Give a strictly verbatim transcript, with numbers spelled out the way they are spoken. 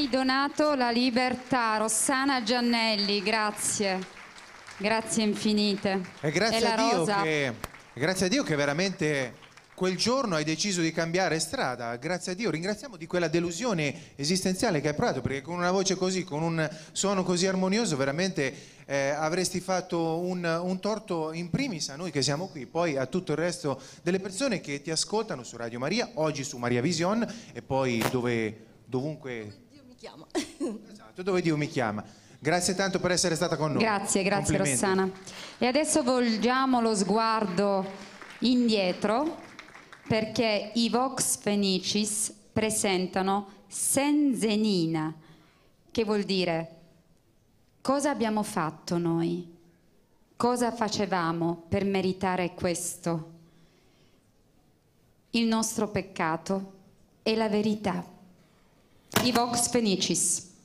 hai donato la libertà. Rossana Giannelli, grazie. Grazie infinite. E grazie, e la a Dio rosa. che, grazie a Dio che veramente quel giorno hai deciso di cambiare strada. Grazie a Dio. Ringraziamo di quella delusione esistenziale che hai provato, perché con una voce così, con un suono così armonioso, veramente eh, avresti fatto un, un torto in primis a noi che siamo qui, poi a tutto il resto delle persone che ti ascoltano su Radio Maria, oggi su Maria Vision e poi dove, dovunque... Dio mi chiama. Esatto, dove Dio mi chiama. Grazie tanto per essere stata con noi. Grazie, grazie Rossana. E adesso volgiamo lo sguardo indietro perché i Vox Fenicis presentano Senzenina, che vuol dire cosa abbiamo fatto noi? Cosa facevamo per meritare questo? Il nostro peccato e la verità. I Vox Fenicis.